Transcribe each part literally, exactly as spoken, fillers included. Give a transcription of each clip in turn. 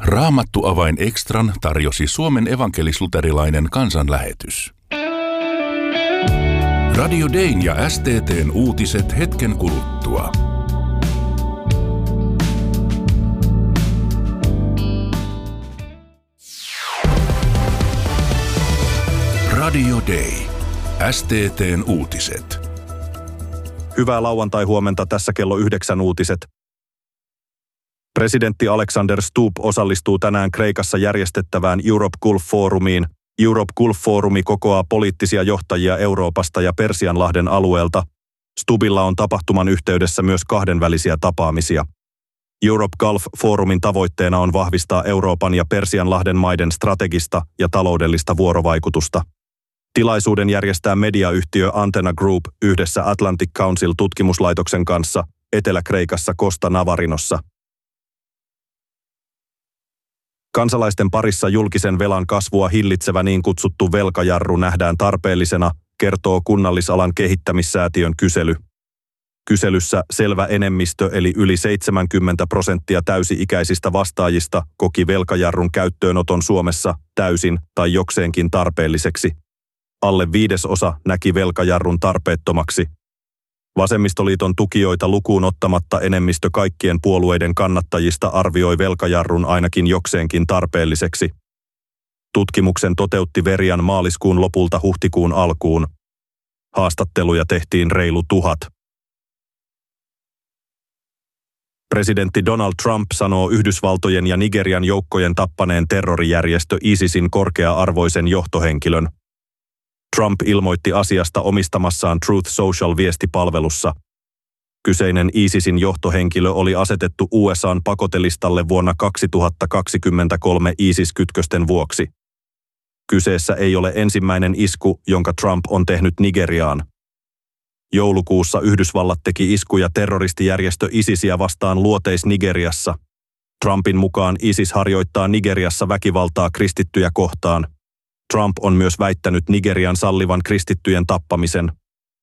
Raamattu-avain Extran tarjosi Suomen evankelis-luterilainen kansanlähetys. Radio Dayn ja S T T:n uutiset hetken kuluttua. Radio Day. S T T:n uutiset. Hyvää lauantai-huomenta, tässä kello yhdeksän uutiset. Presidentti Alexander Stubb osallistuu tänään Kreikassa järjestettävään Europe Gulf Forumiin. Europe Gulf Forumi kokoaa poliittisia johtajia Euroopasta ja Persianlahden alueelta. Stubbilla on tapahtuman yhteydessä myös kahdenvälisiä tapaamisia. Europe Gulf Forumin tavoitteena on vahvistaa Euroopan ja Persianlahden maiden strategista ja taloudellista vuorovaikutusta. Tilaisuuden järjestää mediayhtiö Antenna Group yhdessä Atlantic Council-tutkimuslaitoksen kanssa Etelä-Kreikassa Costa Navarinossa. Kansalaisten parissa julkisen velan kasvua hillitsevä niin kutsuttu velkajarru nähdään tarpeellisena, kertoo Kunnallisalan kehittämissäätiön kysely. Kyselyssä selvä enemmistö eli yli seitsemänkymmentä prosenttia täysi-ikäisistä vastaajista koki velkajarrun käyttöönoton Suomessa täysin tai jokseenkin tarpeelliseksi. Alle viidesosa näki velkajarrun tarpeettomaksi. Vasemmistoliiton tukijoita lukuun ottamatta enemmistö kaikkien puolueiden kannattajista arvioi velkajarrun ainakin jokseenkin tarpeelliseksi. Tutkimuksen toteutti Verian maaliskuun lopulta huhtikuun alkuun. Haastatteluja tehtiin reilu tuhat. Presidentti Donald Trump sanoo Yhdysvaltojen ja Nigerian joukkojen tappaneen terrorijärjestö ISISin korkea-arvoisen johtohenkilön. Trump ilmoitti asiasta omistamassaan Truth Social-viestipalvelussa. Kyseinen ISISin johtohenkilö oli asetettu U S A:n pakotelistalle vuonna kaksituhattakaksikymmentäkolme ISIS-kytkösten vuoksi. Kyseessä ei ole ensimmäinen isku, jonka Trump on tehnyt Nigeriaan. Joulukuussa Yhdysvallat teki iskuja terroristijärjestö ISISiä vastaan Luoteis-Nigeriassa. Trumpin mukaan ISIS harjoittaa Nigeriassa väkivaltaa kristittyjä kohtaan. Trump on myös väittänyt Nigerian sallivan kristittyjen tappamisen.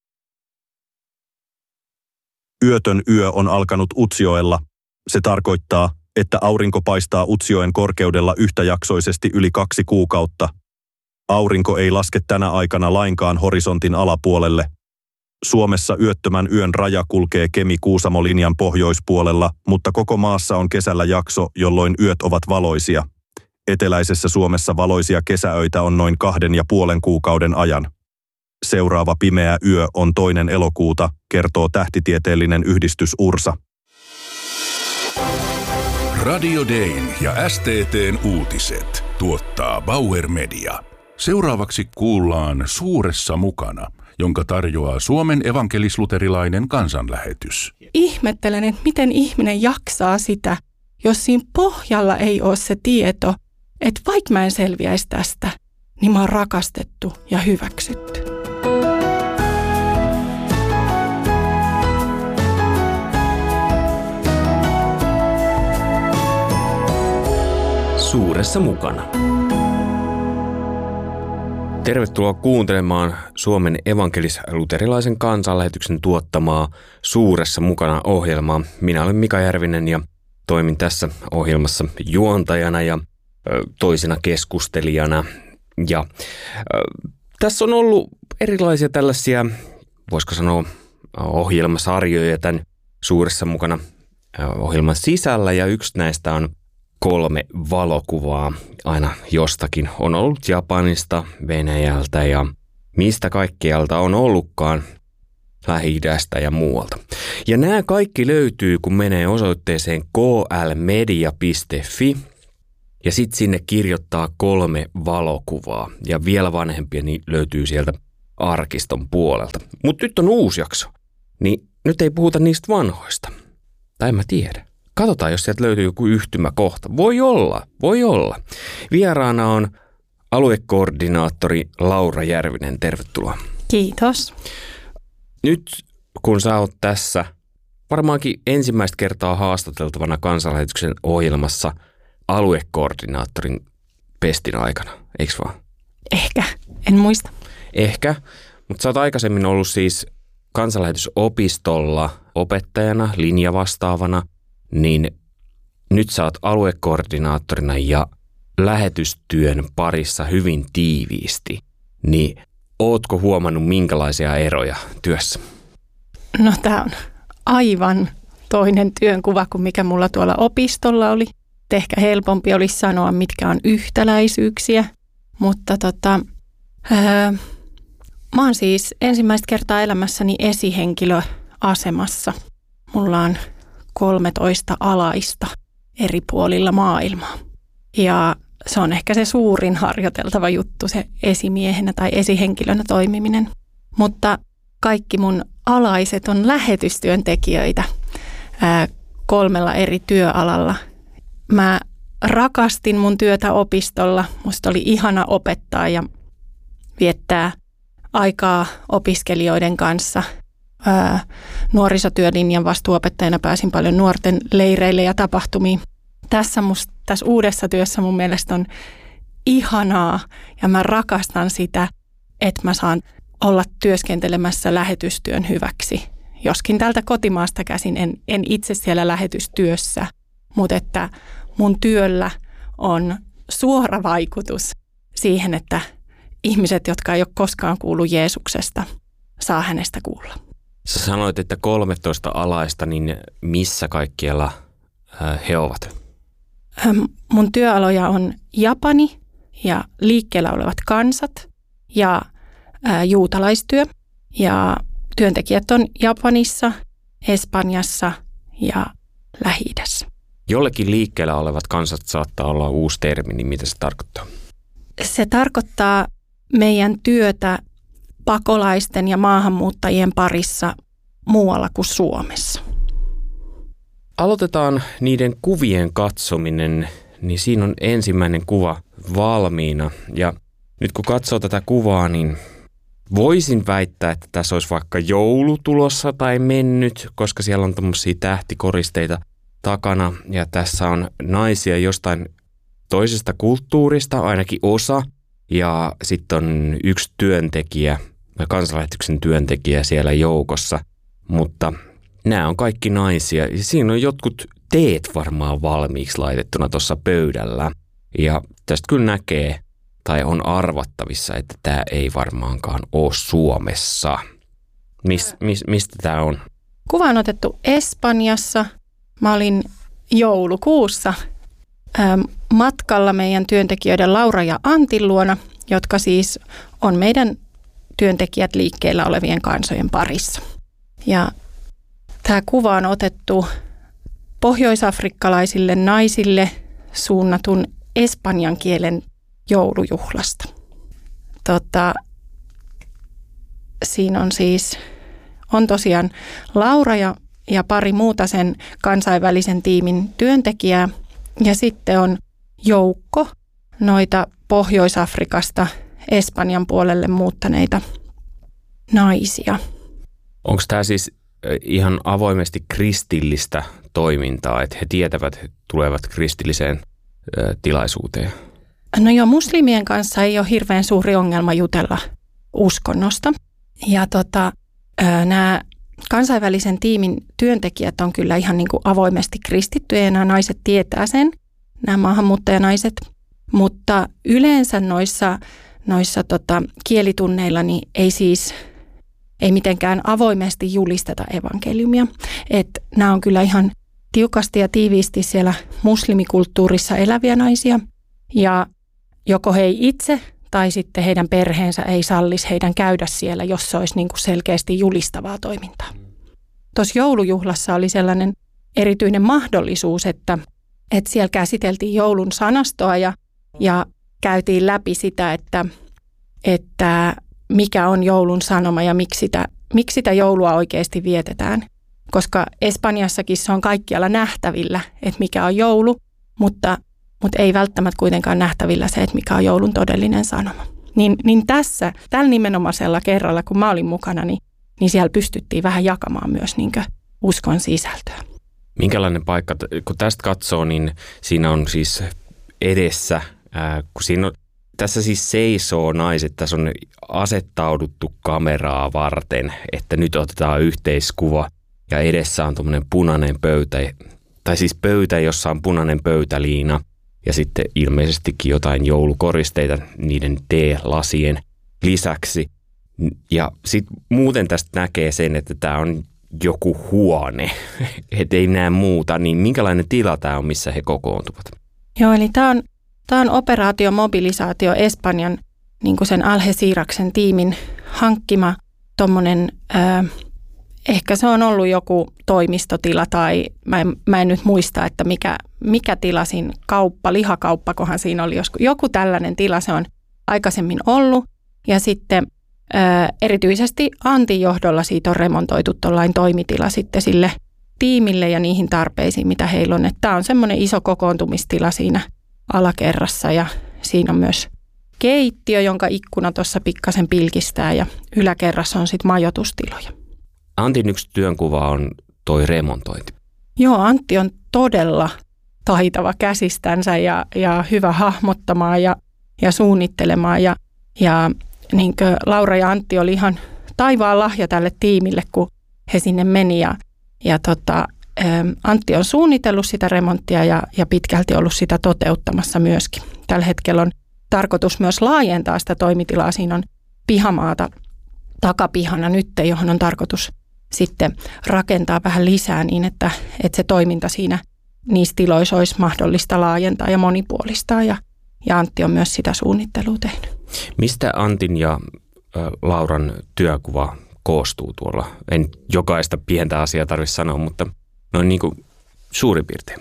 Yötön yö on alkanut Utsjoella. Se tarkoittaa, että aurinko paistaa Utsjoen korkeudella yhtäjaksoisesti yli kaksi kuukautta. Aurinko ei laske tänä aikana lainkaan horisontin alapuolelle. Suomessa yöttömän yön raja kulkee Kemi-Kuusamo-linjan pohjoispuolella, mutta koko maassa on kesällä jakso, jolloin yöt ovat valoisia. Eteläisessä Suomessa valoisia kesäöitä on noin kahden ja puolen kuukauden ajan. Seuraava pimeä yö on toinen elokuuta, kertoo tähtitieteellinen yhdistys Ursa. Radio Dayn ja S T T:n uutiset tuottaa Bauer Media. Seuraavaksi kuullaan Suuressa mukana, jonka tarjoaa Suomen evankelis-luterilainen kansanlähetys. Ihmettelen, että miten ihminen jaksaa sitä, jos siinä pohjalla ei ole se tieto, että vaikka mä en selviäisi tästä, niin mä oon rakastettu ja hyväksytty. Suuressa mukana. Tervetuloa kuuntelemaan Suomen evankelis-luterilaisen kansanlähetyksen tuottamaa Suuressa mukana -ohjelmaa. Minä olen Mika Järvinen ja toimin tässä ohjelmassa juontajana ja toisena keskustelijana. Ja äh, tässä on ollut erilaisia tällaisia, voisiko sanoa, ohjelmasarjoja tämän Suuressa mukana äh, ohjelman sisällä. Ja yksi näistä on kolme valokuvaa aina jostakin. On ollut Japanista, Venäjältä ja mistä kaikkialta on ollutkaan, Lähi-idästä ja muualta. Ja nämä kaikki löytyy, kun menee osoitteeseen k l media piste f i. Ja sitten sinne kirjoittaa kolme valokuvaa. Ja vielä vanhempia niin löytyy sieltä arkiston puolelta. Mutta nyt on uusi jakso. Niin nyt ei puhuta niistä vanhoista. Tai en mä tiedä. Katsotaan, jos sieltä löytyy joku yhtymäkohta. Voi olla, voi olla. Vieraana on aluekoordinaattori Laura Järvinen. Tervetuloa. Kiitos. Nyt kun sä oot tässä varmaankin ensimmäistä kertaa haastateltavana kansanlähetyksen ohjelmassa aluekoordinaattorin pestin aikana, eikö vaan? Ehkä, en muista. Ehkä, mutta sä oot aikaisemmin ollut siis kansanlähetysopistolla opettajana, linjavastaavana, niin nyt sä oot aluekoordinaattorina ja lähetystyön parissa hyvin tiiviisti, niin ootko huomannut minkälaisia eroja työssä? No tämä on aivan toinen työnkuva kuin mikä mulla tuolla opistolla oli. Ehkä helpompi olisi sanoa, mitkä on yhtäläisyyksiä, mutta tota, ää, mä oon siis ensimmäistä kertaa elämässäni esihenkilöasemassa. Mulla on kolmetoista alaista eri puolilla maailmaa. Ja se on ehkä se suurin harjoiteltava juttu, se esimiehenä tai esihenkilönä toimiminen. Mutta kaikki mun alaiset on lähetystyöntekijöitä ää, kolmella eri työalalla. Mä rakastin mun työtä opistolla. Musta oli ihana opettaa ja viettää aikaa opiskelijoiden kanssa. Ää, nuorisotyölinjan vastuuopettajana pääsin paljon nuorten leireille ja tapahtumiin. Tässä, musta, tässä uudessa työssä mun mielestä on ihanaa ja mä rakastan sitä, että mä saan olla työskentelemässä lähetystyön hyväksi. Joskin täältä kotimaasta käsin en, en itse siellä lähetystyössä, mutta että mun työllä on suora vaikutus siihen, että ihmiset, jotka ei ole koskaan kuullut Jeesuksesta, saa hänestä kuulla. Sä sanoit, että kolmetoista alaista, niin missä kaikkialla he ovat? Mun työaloja on Japani ja liikkeellä olevat kansat ja ää, juutalaistyö. Ja työntekijät on Japanissa, Espanjassa ja Lähi-idässä. Jollekin liikkeellä olevat kansat saattaa olla uusi termi, niin mitä se tarkoittaa? Se tarkoittaa meidän työtä pakolaisten ja maahanmuuttajien parissa muualla kuin Suomessa. Aloitetaan niiden kuvien katsominen, niin siinä on ensimmäinen kuva valmiina. Ja nyt kun katsoo tätä kuvaa, niin voisin väittää, että tässä olisi vaikka joulu tulossa tai mennyt, koska siellä on tämmöisiä tähtikoristeita takana. Ja tässä on naisia jostain toisesta kulttuurista, ainakin osa. Ja sitten on yksi työntekijä, kansanlähetyksen työntekijä siellä joukossa, mutta nämä on kaikki naisia. Ja siinä on jotkut teet varmaan valmiiksi laitettuna tuossa pöydällä. Ja tästä kyllä näkee tai on arvattavissa, että tämä ei varmaankaan ole Suomessa. Mis, mis, mistä tämä on? Kuva on otettu Espanjassa. Mä olin joulukuussa ähm, matkalla meidän työntekijöiden Laura ja Antin luona, jotka siis on meidän työntekijät liikkeellä olevien kansojen parissa. Ja tämä kuva on otettu pohjoisafrikkalaisille naisille suunnatun espanjan kielen joulujuhlasta. Tota, siinä on siis, on tosiaan Laura ja, ja pari muuta sen kansainvälisen tiimin työntekijää. Ja sitten on joukko noita Pohjois-Afrikasta Espanjan puolelle muuttaneita naisia. Onko tämä siis ihan avoimesti kristillistä toimintaa, että he tietävät, että he tulevat kristilliseen ö, tilaisuuteen? No joo, muslimien kanssa ei ole hirveän suuri ongelma jutella uskonnosta. Ja tota, nämä kansainvälisen tiimin työntekijät on kyllä ihan niin kuin avoimesti kristittyjä ja nämä naiset tietää sen, nämä maahanmuuttajanaiset. Mutta yleensä noissa, noissa tota, kielitunneilla niin ei siis ei mitenkään avoimesti julisteta evankeliumia. Että nämä on kyllä ihan tiukasti ja tiiviisti siellä muslimikulttuurissa eläviä naisia. Ja joko he ei itse tai sitten heidän perheensä ei sallisi heidän käydä siellä, jos se olisi niin kuin selkeästi julistavaa toimintaa. Tuossa joulujuhlassa oli sellainen erityinen mahdollisuus, että, että siellä käsiteltiin joulun sanastoa ja, ja käytiin läpi sitä, että, että mikä on joulun sanoma ja miksi sitä, miksi sitä joulua oikeasti vietetään. Koska Espanjassakin se on kaikkialla nähtävillä, että mikä on joulu, mutta, mutta ei välttämättä kuitenkaan nähtävillä se, että mikä on joulun todellinen sanoma. Niin, niin tässä, tällä nimenomaisella kerralla, kun mä olin mukana, niin, niin siellä pystyttiin vähän jakamaan myös niin kuin uskon sisältöä. Minkälainen paikka, kun tästä katsoo, niin siinä on siis edessä, ää, kun siinä on, tässä siis seisoo naiset, tässä on asettauduttu kameraa varten, että nyt otetaan yhteiskuva ja edessä on tuommoinen punainen pöytä tai siis pöytä, jossa on punainen pöytäliina ja sitten ilmeisestikin jotain joulukoristeita niiden teelasien lisäksi. Ja sitten muuten tästä näkee sen, että tämä on joku huone, että ei näe muuta, niin minkälainen tila tämä on, missä he kokoontuvat? Joo, eli tämä on, tämä on operaatiomobilisaatio Espanjan, niin kuin sen Algeciraksen tiimin hankkima tuommoinen, äh, ehkä se on ollut joku toimistotila tai mä en, mä en nyt muista, että mikä, mikä tila siinä kauppa, lihakauppakohan siinä oli, joskus, joku tällainen tila se on aikaisemmin ollut ja sitten äh, erityisesti Antin johdolla siitä on remontoitu tuollainen toimitila sitten sille tiimille ja niihin tarpeisiin, mitä heillä on. Tämä on semmoinen iso kokoontumistila siinä alakerrassa ja siinä on myös keittiö, jonka ikkuna tuossa pikkasen pilkistää ja yläkerrassa on sitten majoitustiloja. Antin yksi työnkuva on toi remontointi. Joo, Antti on todella taitava käsistänsä ja, ja hyvä hahmottamaan ja, ja suunnittelemaan. Ja, ja niin kuin Laura ja Antti oli ihan taivaan lahja tälle tiimille, kun he sinne meni. Ja, ja tota, Antti on suunnitellut sitä remonttia ja, ja pitkälti ollut sitä toteuttamassa myöskin. Tällä hetkellä on tarkoitus myös laajentaa sitä toimitilaa. Siinä on pihamaata takapihana nyt, johon on tarkoitus sitten rakentaa vähän lisää niin, että, että se toiminta siinä niissä tiloissa olisi mahdollista laajentaa ja monipuolistaa. Ja, ja Antti on myös sitä suunnittelua tehnyt. Mistä Antin ja ä, Lauran työkuva koostuu tuolla? En jokaista pientä asiaa tarvitse sanoa, mutta noin niin kuin suurin piirtein.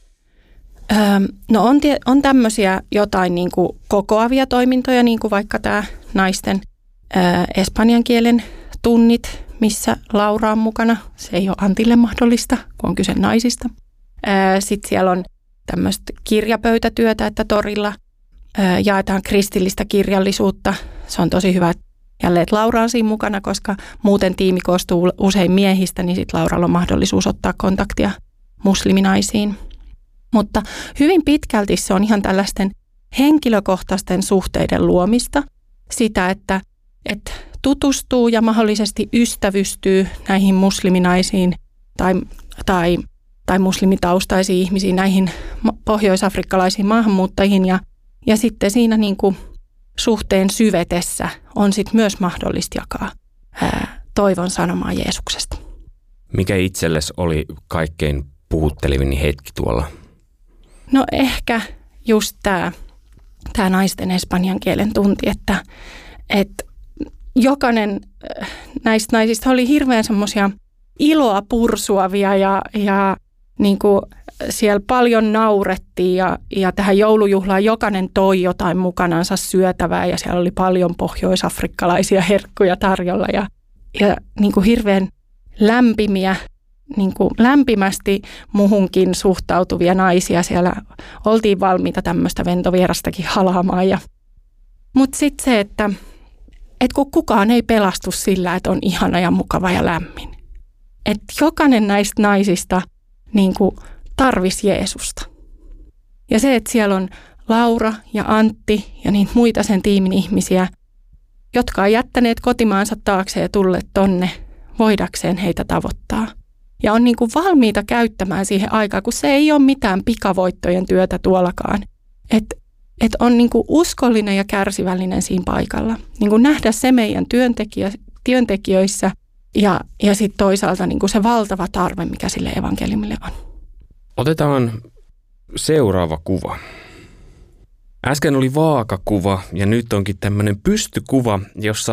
Öö, no on, tie, on tämmöisiä jotain niin kuin kokoavia toimintoja, niin kuin vaikka tämä naisten öö, espanjan kielen tunnit, missä Laura on mukana. Se ei ole Antille mahdollista, kun on kyse naisista. Öö, Sitten siellä on tämmöistä kirjapöytätyötä, että torilla öö, jaetaan kristillistä kirjallisuutta. Se on tosi hyvä, jälleen, että Laura on siinä mukana, koska muuten tiimi koostuu usein miehistä, niin sitten Lauralla on mahdollisuus ottaa kontaktia musliminaisiin. Mutta hyvin pitkälti se on ihan tällaisten henkilökohtaisten suhteiden luomista, sitä, että, että tutustuu ja mahdollisesti ystävystyy näihin musliminaisiin tai, tai, tai muslimitaustaisiin ihmisiin, näihin pohjoisafrikkalaisiin maahanmuuttajiin ja, ja sitten siinä niin kuin suhteen syvetessä on sitten myös mahdollista jakaa ää, toivon sanomaa Jeesuksesta. Mikä itsellesi oli kaikkein puhuttelevin hetki tuolla? No ehkä just tämä tää naisten espanjan kielen tunti, että, että jokainen näistä naisista oli hirveän semmoisia iloa pursuavia ja, ja niin kuin siellä paljon naurettiin ja, ja tähän joulujuhlaan jokainen toi jotain mukanansa syötävää ja siellä oli paljon pohjoisafrikkalaisia herkkuja tarjolla ja, ja niin kuin hirveän lämpimiä, niin kuin lämpimästi muhunkin suhtautuvia naisia. Siellä oltiin valmiita tämmöistä ventovierastakin halaamaan. Ja, mutta sitten se, että, että kun kukaan ei pelastu sillä, että on ihana ja mukava ja lämmin. Että jokainen näistä naisista niin kuin tarvisi Jeesusta. Ja se, että siellä on Laura ja Antti ja niitä muita sen tiimin ihmisiä, jotka on jättäneet kotimaansa taakse ja tulleet tonne voidakseen heitä tavoittaa. Ja on niin kuin valmiita käyttämään siihen aikaa, kun se ei ole mitään pikavoittojen työtä tuollakaan. Että et on niin kuin uskollinen ja kärsivällinen siinä paikalla. Niin kuin nähdä se meidän työntekijä, työntekijöissä ja, ja sitten toisaalta niin kuin se valtava tarve, mikä sille evankeliumille on. Otetaan seuraava kuva. Äsken oli vaakakuva ja nyt onkin tämmöinen pystykuva, jossa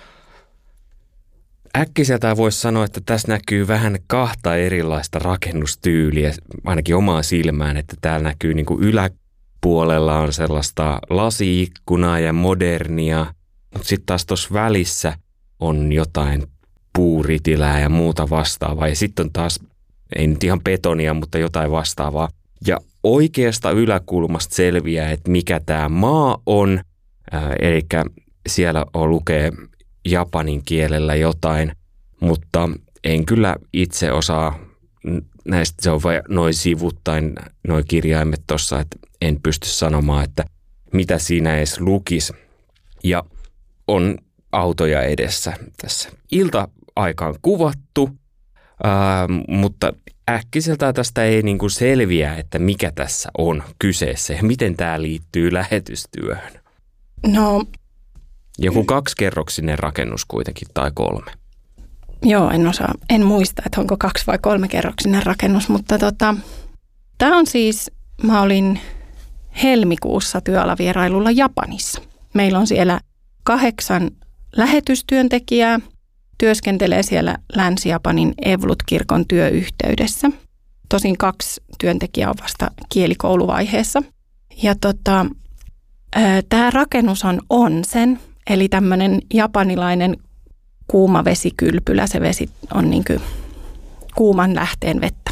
äkkiseltään voisi sanoa, että tässä näkyy vähän kahta erilaista rakennustyyliä, ainakin omaan silmään, että täällä näkyy niin kuin yläpuolella on sellaista lasiikkunaa ja modernia, mutta sitten taas tuossa välissä on jotain puuritilää ja muuta vastaavaa ja sitten on taas, ei nyt ihan betonia, mutta jotain vastaavaa. Ja oikeasta yläkulmasta selviää, että mikä tämä maa on, äh, eli siellä on, lukee japanin kielellä jotain, mutta en kyllä itse osaa näistä, se on vain noin sivuttain, noin kirjaimet tuossa, että en pysty sanomaan, että mitä siinä edes lukisi. Ja on autoja edessä tässä. Ilta-aikaan kuvattu, Uh, mutta äkkiseltään tästä ei niin kuin selviä, että mikä tässä on kyseessä ja miten tämä liittyy lähetystyöhön. No, joku kaksikerroksinen rakennus kuitenkin tai kolme. Joo, en osaa, en muista, että onko kaksi vai kolme kerroksinen rakennus, mutta tota, tämä on siis, mä olin helmikuussa työalavierailulla Japanissa. Meillä on siellä kahdeksan lähetystyöntekijää, työskentelee siellä Länsi-Japanin Eevlut-kirkon työyhteydessä. Tosin kaksi työntekijää on vasta kielikouluvaiheessa. Ja tota, tämä rakennus on onsen, eli tämmöinen japanilainen kuuma vesikylpylä. Se vesi on niin kuin kuuman lähteen vettä.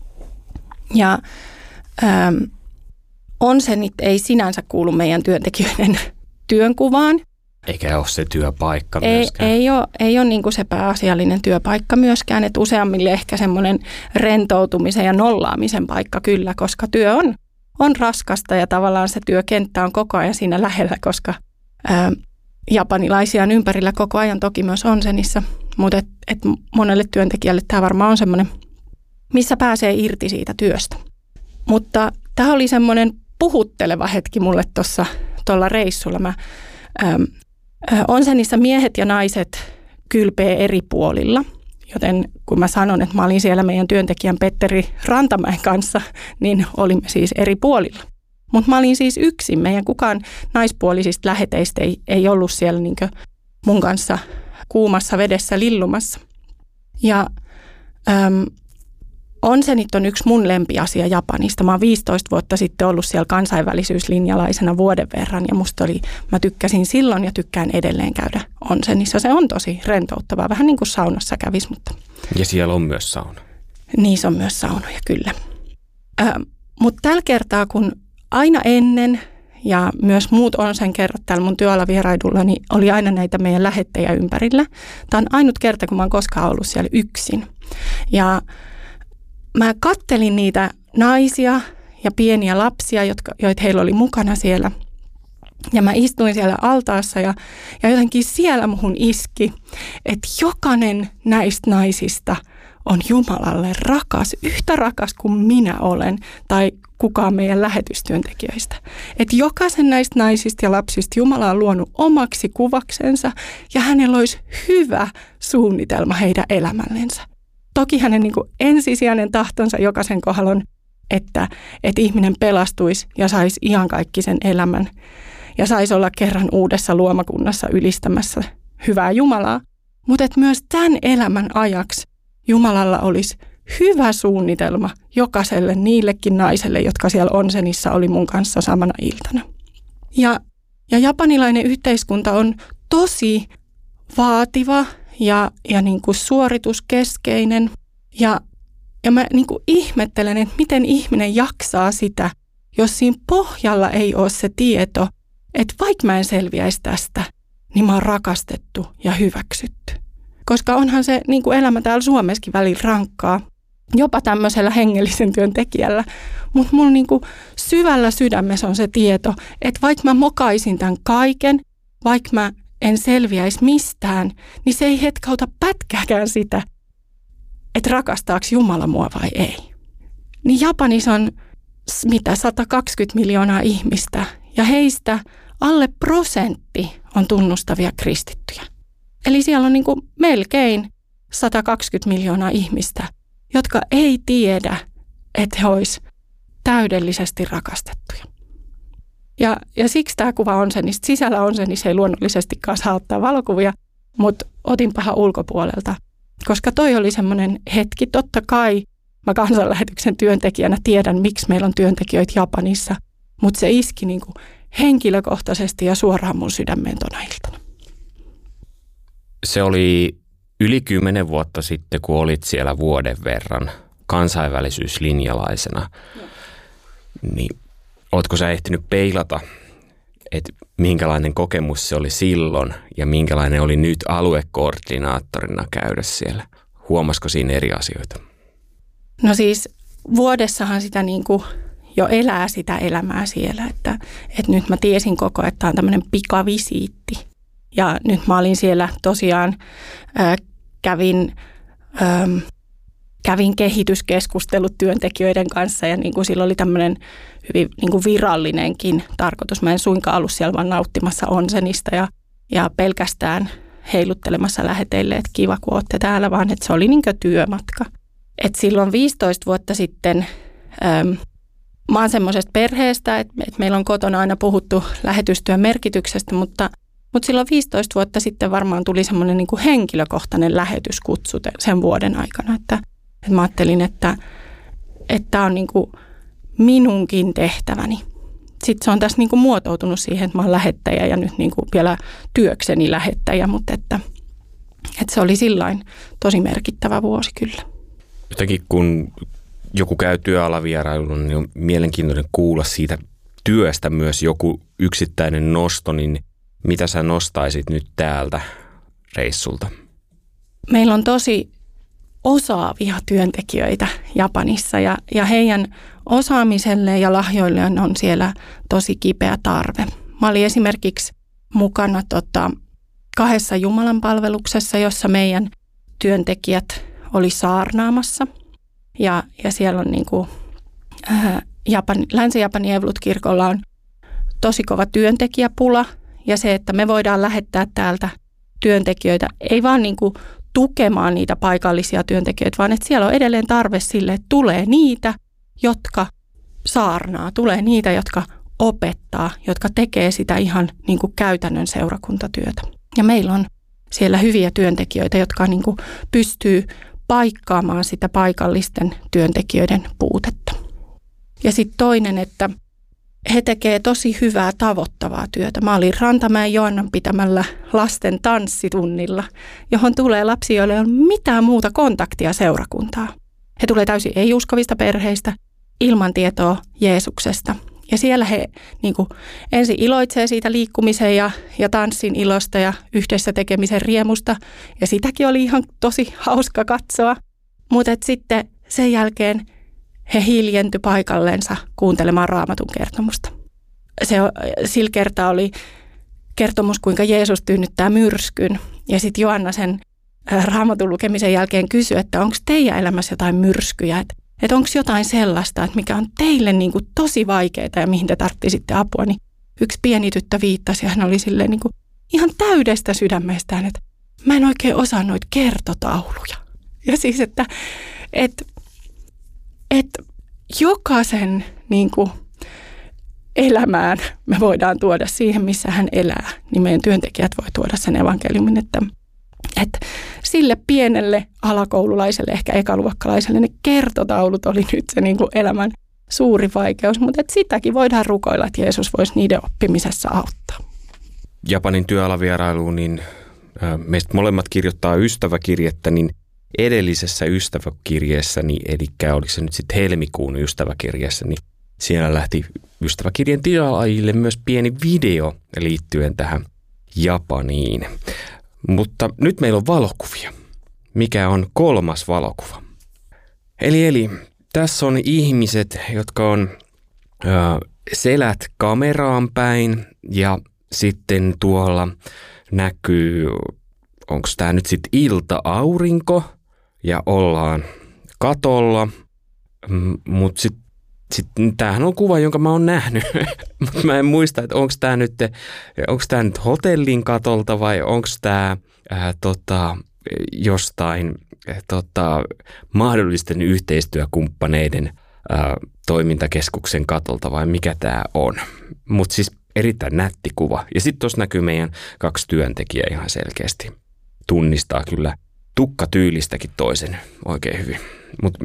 Ja ähm, onsenit ei sinänsä kuulu meidän työntekijöiden työnkuvaan. Eikä ole se työpaikka ei, myöskään. Ei ole, ei ole niin kuin se pääasiallinen työpaikka myöskään, että useammille ehkä semmoinen rentoutumisen ja nollaamisen paikka kyllä, koska työ on, on raskasta ja tavallaan se työkenttä on koko ajan siinä lähellä, koska ää, japanilaisia on ympärillä koko ajan toki myös onsenissa, mutta et, et monelle työntekijälle tämä varmaan on semmoinen, missä pääsee irti siitä työstä. Mutta tämä oli semmoinen puhutteleva hetki mulle tuossa tuolla reissulla. Mä äm, onsenissa miehet ja naiset kylpee eri puolilla, joten kun mä sanon, että mä olin siellä meidän työntekijän Petteri Rantamäen kanssa, niin olimme siis eri puolilla. Mutta mä olin siis yksin. Meidän kukaan naispuolisista läheteistä ei, ei ollut siellä niinkö mun kanssa kuumassa vedessä lillumassa. Ja äm, onsenit on yksi mun lempiasia Japanista. Mä oon viisitoista vuotta sitten ollut siellä kansainvälisyyslinjalaisena vuoden verran ja musta oli, mä tykkäsin silloin ja tykkään edelleen käydä onsenissa. Se on tosi rentouttavaa, vähän niin kuin saunassa kävisi, mutta... Ja siellä on myös sauna. Niissä on myös saunoja, kyllä. Ö, mutta tällä kertaa, kun aina ennen ja myös muut onsen kerrat täällä mun työalavierailulla, niin oli aina näitä meidän lähettejä ympärillä. Tämä on ainut kerta, kun mä oon koskaan ollut siellä yksin. Ja mä kattelin niitä naisia ja pieniä lapsia, jotka, joita heillä oli mukana siellä. Ja mä istuin siellä altaassa ja, ja jotenkin siellä muhun iski, että jokainen näistä naisista on Jumalalle rakas, yhtä rakas kuin minä olen tai kukaan meidän lähetystyöntekijöistä. Että jokaisen näistä naisista ja lapsista Jumala on luonut omaksi kuvaksensa ja hänellä olisi hyvä suunnitelma heidän elämällensä. Toki hänen niin kuin ensisijainen tahtonsa jokaisen kohdalla on, että, että ihminen pelastuisi ja saisi iankaikkisen elämän ja saisi olla kerran uudessa luomakunnassa ylistämässä hyvää Jumalaa. Mutta että myös tämän elämän ajaksi Jumalalla olisi hyvä suunnitelma jokaiselle niillekin naiselle, jotka siellä onsenissa oli mun kanssa samana iltana. Ja, ja japanilainen yhteiskunta on tosi vaativa ja, ja niin kuin suorituskeskeinen. Ja, ja mä niin kuin ihmettelen, että miten ihminen jaksaa sitä, jos siinä pohjalla ei ole se tieto, että vaikka mä en selviäisi tästä, niin mä oon rakastettu ja hyväksytty. Koska onhan se niin kuin elämä täällä Suomessakin välillä rankkaa, jopa tämmöisellä hengellisen työn tekijällä. Mutta mulla niin kuin syvällä sydämessä on se tieto, että vaikka mä mokaisin tämän kaiken, vaikka mä en selviäisi mistään, niin se ei hetkauta pätkääkään sitä, että rakastaako Jumala mua vai ei. Niin Japanissa on mitä sata kaksikymmentä miljoonaa ihmistä ja heistä alle prosentti on tunnustavia kristittyjä. Eli siellä on niin kuin melkein sata kaksikymmentä miljoonaa ihmistä, jotka ei tiedä, että he olisivat täydellisesti rakastettuja. Ja, ja siksi tämä kuva onsenista. Sisällä onsenissa ei luonnollisestikaan saa ottaa valokuvia, mutta otin pahan ulkopuolelta. Koska toi oli semmoinen hetki, totta kai mä kansanlähetyksen työntekijänä tiedän, miksi meillä on työntekijöitä Japanissa, mutta se iski niin kuin henkilökohtaisesti ja suoraan mun sydämeen tona iltana. Se oli yli kymmenen vuotta sitten, kun olit siellä vuoden verran kansainvälisyyslinjalaisena. No. Niin ootko sä ehtinyt peilata, että minkälainen kokemus se oli silloin ja minkälainen oli nyt aluekoordinaattorina käydä siellä? Huomasiko siinä eri asioita? No siis vuodessahan sitä niin kuin jo elää sitä elämää siellä, että, että nyt mä tiesin koko ajan, että tämä on tämmöinen pikavisiitti. Ja nyt mä olin siellä tosiaan, äh, kävin ähm, kävin kehityskeskustelut työntekijöiden kanssa ja niin kuin sillä oli tämmöinen hyvin niin kuin virallinenkin tarkoitus. Mä en suinkaan ollut siellä vaan nauttimassa onsenista ja, ja pelkästään heiluttelemassa läheteille, että kiva kun ootte täällä, vaan että se oli niin kuin työmatka. Et silloin viisitoista vuotta sitten äm, mä oon semmoisesta perheestä, että, että meillä on kotona aina puhuttu lähetystyön merkityksestä, mutta, mutta silloin viisitoista vuotta sitten varmaan tuli semmoinen niin kuin henkilökohtainen lähetyskutsu sen vuoden aikana, että, että mä ajattelin, että tämä on niin kuin minunkin tehtäväni. Sitten se on tässä niin kuin muotoutunut siihen, että mä oon lähettäjä ja nyt niin kuin vielä työkseni lähettäjä, mutta että, että se oli sillain tosi merkittävä vuosi kyllä. Jotenkin kun joku käy työalavierailun, niin on mielenkiintoinen kuulla siitä työstä myös joku yksittäinen nosto, niin mitä sä nostaisit nyt täältä reissulta? Meillä on tosi osaavia työntekijöitä Japanissa ja, ja heidän osaamiselle ja lahjoilleen on siellä tosi kipeä tarve. Mä olin esimerkiksi mukana tota, kahdessa Jumalan palveluksessa, jossa meidän työntekijät oli saarnaamassa. Ja, ja siellä on niin kuin, ää, Japan, Länsi-Japanin Evolut-kirkolla on tosi kova työntekijäpula. Ja se, että me voidaan lähettää täältä työntekijöitä, ei vaan niin kuin tukemaan niitä paikallisia työntekijöitä, vaan että siellä on edelleen tarve sille, että tulee niitä, jotka saarnaa, tulee niitä, jotka opettaa, jotka tekee sitä ihan niin kuin käytännön seurakuntatyötä. Ja meillä on siellä hyviä työntekijöitä, jotka niin kuin pystyy paikkaamaan sitä paikallisten työntekijöiden puutetta. Ja sitten toinen, että he tekevät tosi hyvää tavoittavaa työtä. Mä olin Rantamäen Joannan pitämällä lasten tanssitunnilla, johon tulee lapsia, joilla ei ole mitään muuta kontaktia seurakuntaa. He tulee täysin ei-uskovista perheistä, ilman tietoa Jeesuksesta. Ja siellä he niin kuin, ensin iloitsee siitä liikkumisen ja, ja tanssin ilosta ja yhdessä tekemisen riemusta. Ja sitäkin oli ihan tosi hauska katsoa. Mutta sitten sen jälkeen he hiljentyi paikalleensa kuuntelemaan Raamatun kertomusta. Se, sillä kertaa oli kertomus, kuinka Jeesus tyynnyttää myrskyn. Ja sitten Joanna sen Raamatun lukemisen jälkeen kysyi, että onko teidän elämässä jotain myrskyjä? Että et onko jotain sellaista, että mikä on teille niin kuin tosi vaikeaa ja mihin te tarvitsisitte apua. Niin yksi pieni tyttö viittasi ja hän oli silleen niin kuin ihan täydestä sydämestään, että mä en oikein osaa noita kertotauluja. Ja siis, että... että Että jokaisen niin kuin, elämään me voidaan tuoda siihen, missä hän elää, niin meidän työntekijät voi tuoda sen evankeliumin, että, että sille pienelle alakoululaiselle, ehkä ekaluokkalaiselle, ne kertotaulut oli nyt se niin kuin elämän suuri vaikeus, mutta että sitäkin voidaan rukoilla, että Jeesus voisi niiden oppimisessa auttaa. Japanin työalavierailuun, niin meistä molemmat kirjoittaa ystäväkirjettä, niin edellisessä ystäväkirjeessäni, eli oliko se nyt sitten helmikuun ystäväkirjeessä, niin siellä lähti ystäväkirjeen tilaajille myös pieni video liittyen tähän Japaniin. Mutta nyt meillä on valokuvia. Mikä on kolmas valokuva? Eli, eli tässä on ihmiset, jotka on ö, selät kameraan päin ja sitten tuolla näkyy, onko tämä nyt sitten ilta-aurinko ja ollaan katolla, mutta sitten sit, tämähän on kuva, jonka mä oon nähnyt, mutta mä en muista, että onko tämä nyt, onko tämä nyt hotellin katolta vai onko tämä ää, tota, jostain ää, tota, mahdollisten yhteistyökumppaneiden ää, toimintakeskuksen katolta vai mikä tämä on. Mutta siis erittäin nätti kuva. Ja sitten tuossa näkyy meidän kaksi työntekijää ihan selkeästi. Tunnistaa kyllä tukkatyylistäkin toisen oikein hyvin. Mutta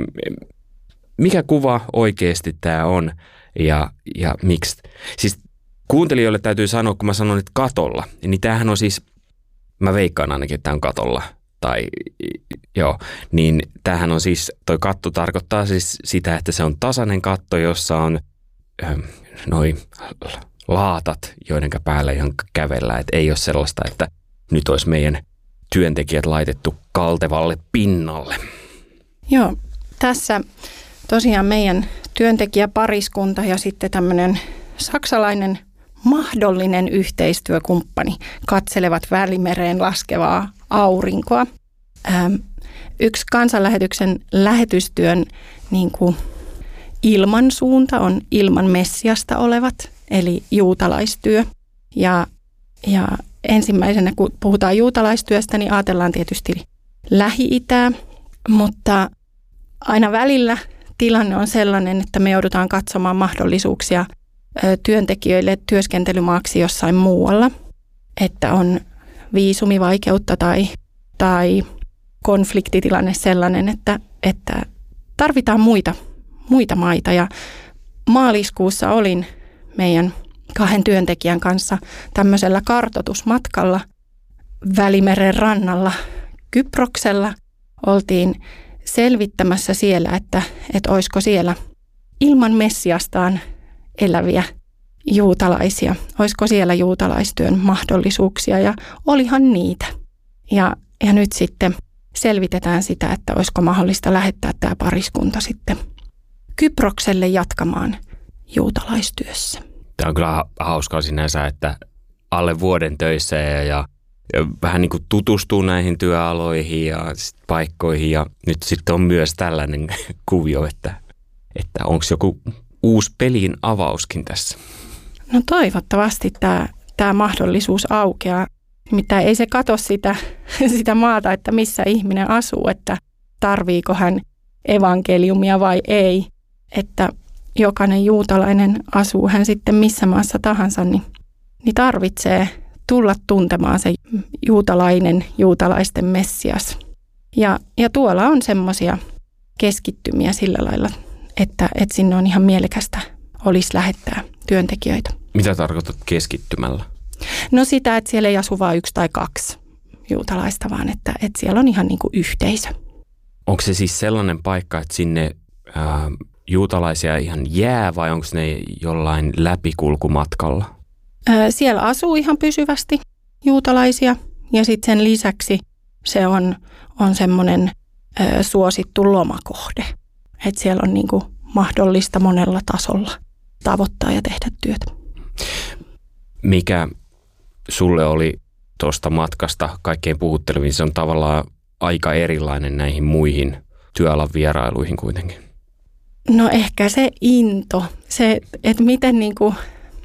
mikä kuva oikeasti tämä on ja, ja miksi? Siis kuuntelijoille täytyy sanoa, kun mä sanon, että katolla, niin tämähän on siis, mä veikkaan ainakin, että tämä on katolla. Tai joo, niin tämähän on siis, toi katto tarkoittaa siis sitä, että se on tasainen katto, jossa on ähm, noin laatat, joiden päällä ihan kävellään. Että ei ole sellaista, että nyt olisi meidän työntekijät laitettu kaltevalle pinnalle. Joo, tässä tosiaan meidän työntekijäpariskunta ja sitten tämmöinen saksalainen mahdollinen yhteistyökumppani katselevat Välimereen laskevaa aurinkoa. Ähm, yksi kansanlähetyksen lähetystyön niin kuin ilmansuunta on ilman Messiasta olevat, eli juutalaistyö. Ja, ja ensimmäisenä, kun puhutaan juutalaistyöstä, niin ajatellaan tietysti Lähi-Itää, mutta aina välillä tilanne on sellainen, että me joudutaan katsomaan mahdollisuuksia työntekijöille työskentelymaaksi jossain muualla, että on viisumivaikeutta tai, tai konfliktitilanne sellainen, että, että tarvitaan muita, muita maita. Ja maaliskuussa olin meidän kahden työntekijän kanssa tämmöisellä kartoitusmatkalla Välimeren rannalla Kyproksella. Oltiin selvittämässä siellä, että, että olisiko siellä ilman Messiastaan eläviä juutalaisia, olisiko siellä juutalaistyön mahdollisuuksia, ja olihan niitä. Ja, ja nyt sitten selvitetään sitä, että olisiko mahdollista lähettää tämä pariskunta sitten Kyprokselle jatkamaan juutalaistyössä. Tämä on kyllä hauskaa sinänsä, että alle vuoden töissä ja, ja, ja vähän niin kuin tutustuu näihin työaloihin ja paikkoihin, ja nyt sitten on myös tällainen kuvio, että, että onko joku uusi pelin avauskin tässä? No toivottavasti tämä, tämä mahdollisuus aukeaa. Nimittäin ei se katso sitä, sitä maata, että missä ihminen asuu, että tarviiko hän evankeliumia vai ei. Että jokainen juutalainen, asuu hän sitten missä maassa tahansa, niin, niin tarvitsee tulla tuntemaan se juutalainen, juutalaisten Messias. Ja, ja tuolla on semmoisia keskittymiä sillä lailla, että, että sinne on ihan mielekästä olisi lähettää työntekijöitä. Mitä tarkoitat keskittymällä? No sitä, että siellä ei asu vain yksi tai kaksi juutalaista, vaan että, että siellä on ihan niin kuin yhteisö. Onko se siis sellainen paikka, että sinne ää, juutalaisia ihan jää, vai onko ne jollain läpikulkumatkalla? Ää, siellä asuu ihan pysyvästi juutalaisia, ja sitten sen lisäksi se on, on semmoinen ää, suosittu lomakohde. Että siellä on niin kuin mahdollista monella tasolla tavoittaa ja tehdä työtä. Mikä sulle oli tuosta matkasta kaikkein puhuttelevin? Se on tavallaan aika erilainen näihin muihin työalan vierailuihin kuitenkin. No ehkä se into, se, että miten niin kuin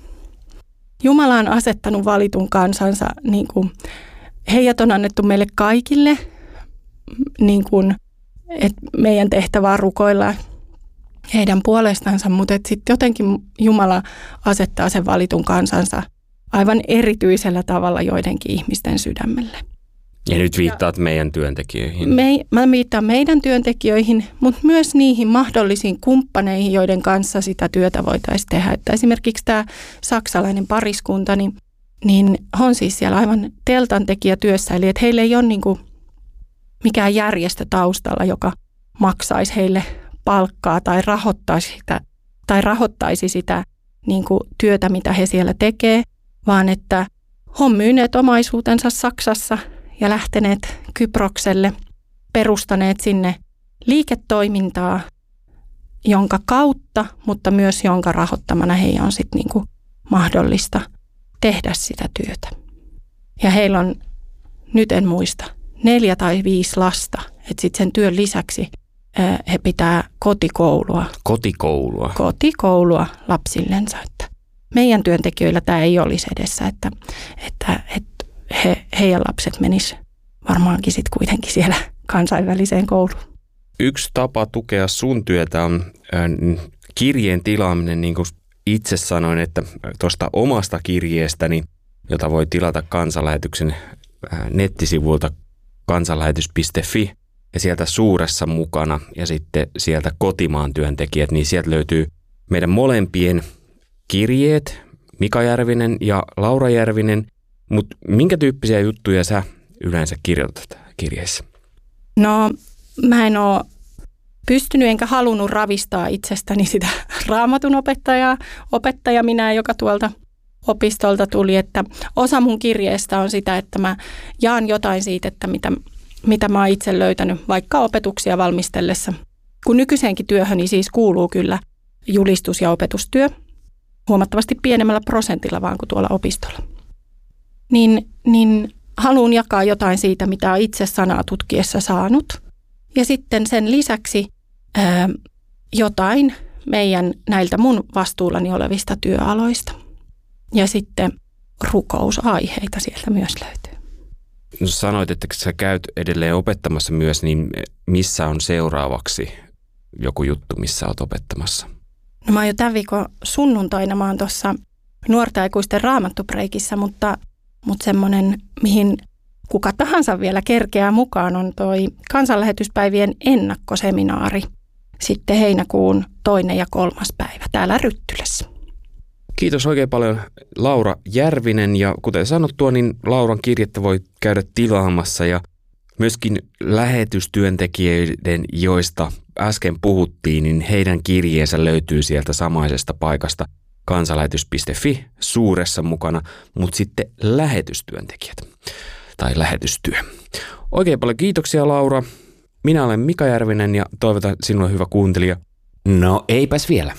Jumala on asettanut valitun kansansa, niin kuin heidät on annettu meille kaikille, niin kuin, että meidän tehtävä on rukoilla heidän puolestansa, mutta sitten jotenkin Jumala asettaa sen valitun kansansa aivan erityisellä tavalla joidenkin ihmisten sydämelle. Ja nyt viittaat ja meidän työntekijöihin. Me, mä viittaan meidän työntekijöihin, mutta myös niihin mahdollisiin kumppaneihin, joiden kanssa sitä työtä voitaisiin tehdä. Että esimerkiksi tämä saksalainen pariskunta, niin, niin on siis siellä aivan teltantekijätyössä, eli että heillä ei ole niin kuin mikään järjestö taustalla, joka maksaisi heille palkkaa tai rahoittaisi sitä, tai rahoittaisi sitä niin kuin työtä, mitä he siellä tekee, vaan että he on myyneet omaisuutensa Saksassa ja lähteneet Kyprokselle, perustaneet sinne liiketoimintaa, jonka kautta, mutta myös jonka rahoittamana heidän on sitten niin kuin mahdollista tehdä sitä työtä. Ja heillä on, nyt en muista, neljä tai viisi lasta, että sitten sen työn lisäksi he pitää kotikoulua. Kotikoulua? Kotikoulua lapsillensa. Että meidän työntekijöillä tämä ei olisi edessä, että, että, että he, heidän lapset menis varmaankin sitten kuitenkin siellä kansainväliseen kouluun. Yksi tapa tukea sun työtä on äh, kirjeen tilaaminen, niin kuin itse sanoin, että tuosta omasta kirjeestäni, jota voi tilata kansanlähetyksen äh, nettisivuilta kansanlähetys piste fi, ja sieltä suuressa mukana ja sitten sieltä kotimaan työntekijät, niin sieltä löytyy meidän molempien kirjeet, Mika Järvinen ja Laura Järvinen, mutta minkä tyyppisiä juttuja sä yleensä kirjoitat kirjeissä? No mä en ole pystynyt enkä halunnut ravistaa itsestäni sitä raamatun opettajaa, opettaja minä, joka tuolta opistolta tuli, että osa mun kirjeestä on sitä, että mä jaan jotain siitä, että mitä mitä mä oon itse löytänyt vaikka opetuksia valmistellessa. Kun nykyiseenkin työhöni siis kuuluu kyllä julistus- ja opetustyö, huomattavasti pienemmällä prosentilla vaan kuin tuolla opistolla. Niin, niin haluan jakaa jotain siitä, mitä olen itse sanaa tutkiessa saanut. Ja sitten sen lisäksi ää, jotain meidän näiltä mun vastuullani olevista työaloista. Ja sitten rukousaiheita sieltä myös löytyy. No sanoit, että sä käyt edelleen opettamassa myös, niin missä on seuraavaksi joku juttu, missä olet opettamassa? No mä oon jo tämän viikon sunnuntaina, mä oon tuossa nuorten aikuisten raamattupreikissa, mutta, mutta semmoinen, mihin kuka tahansa vielä kerkeää mukaan, on toi kansanlähetyspäivien ennakkoseminaari sitten heinäkuun toinen ja kolmas päivä täällä Ryttylässä. Kiitos oikein paljon Laura Järvinen, ja kuten sanottua, niin Lauran kirjettä voi käydä tilaamassa ja myöskin lähetystyöntekijöiden, joista äsken puhuttiin, niin heidän kirjeensä löytyy sieltä samaisesta paikasta kansanlähetys piste fi suuressa mukana, mutta sitten lähetystyöntekijät tai lähetystyö. Oikein paljon kiitoksia Laura. Minä olen Mika Järvinen ja toivotan sinulle hyvä kuuntelija. No eipäs vielä.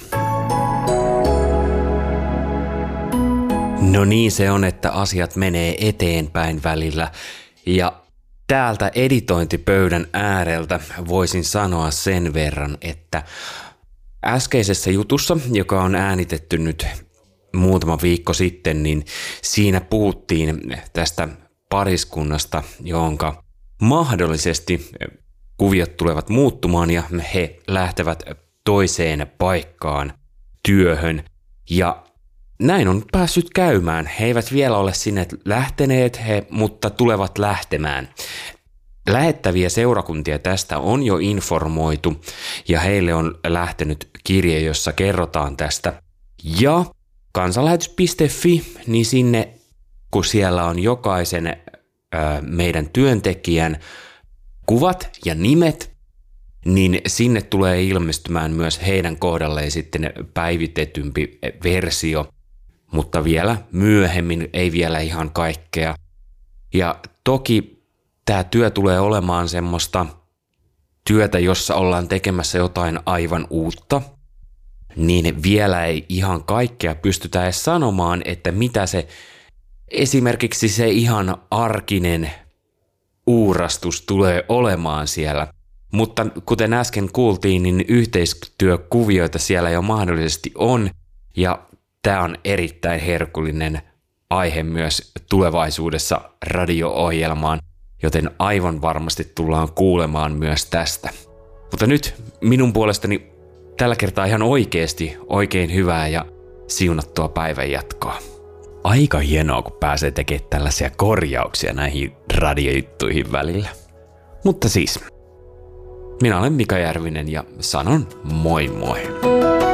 No niin se on, että asiat menee eteenpäin välillä ja täältä editointipöydän ääreltä voisin sanoa sen verran, että äskeisessä jutussa, joka on äänitetty nyt muutama viikko sitten, niin siinä puhuttiin tästä pariskunnasta, jonka mahdollisesti kuviot tulevat muuttumaan ja he lähtevät toiseen paikkaan työhön. Ja näin on päässyt käymään. He eivät vielä ole sinne lähteneet, he, mutta tulevat lähtemään. Lähettäviä seurakuntia tästä on jo informoitu ja heille on lähtenyt kirje, jossa kerrotaan tästä. Ja kansanlähetys piste fi, niin sinne, kun siellä on jokaisen ö, meidän työntekijän kuvat ja nimet, niin sinne tulee ilmestymään myös heidän kohdalleen sitten päivitetympi versio, mutta vielä myöhemmin, ei vielä ihan kaikkea. Ja toki tämä työ tulee olemaan semmoista työtä, jossa ollaan tekemässä jotain aivan uutta, niin vielä ei ihan kaikkea pystytä edes sanomaan, että mitä se esimerkiksi se ihan arkinen uurastus tulee olemaan siellä. Mutta kuten äsken kuultiin, niin yhteistyökuvioita siellä jo mahdollisesti on ja tämä on erittäin herkullinen aihe myös tulevaisuudessa radio-ohjelmaan, joten aivan varmasti tullaan kuulemaan myös tästä. Mutta nyt minun puolestani tällä kertaa ihan oikeasti oikein hyvää ja siunattua päivän jatkoa. Aika hienoa, kun pääsee tekemään tällaisia korjauksia näihin radiojuttuihin välillä. Mutta siis, minä olen Mika Järvinen ja sanon moi moi.